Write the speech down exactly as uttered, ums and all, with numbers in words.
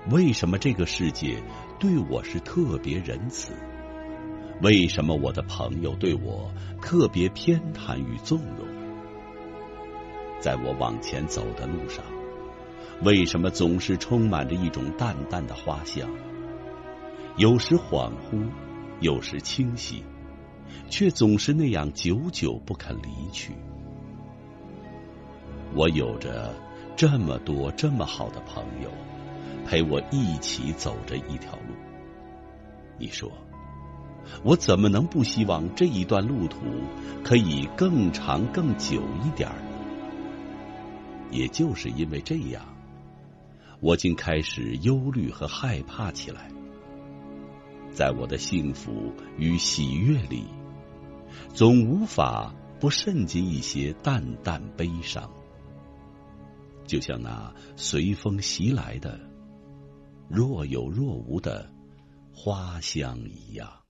为什么这个世界对我是特别仁慈？为什么我的朋友对我特别偏袒与纵容？在我往前走的路上，为什么总是充满着一种淡淡的花香？有时恍惚，有时清晰，却总是那样久久不肯离去。我有着这么多这么好的朋友，陪我一起走着一条路。你说，我怎么能不希望这一段路途可以更长更久一点呢？也就是因为这样，我竟开始忧虑和害怕起来。在我的幸福与喜悦里，总无法不渗进一些淡淡悲伤，就像那随风袭来的若有若无的花香一样。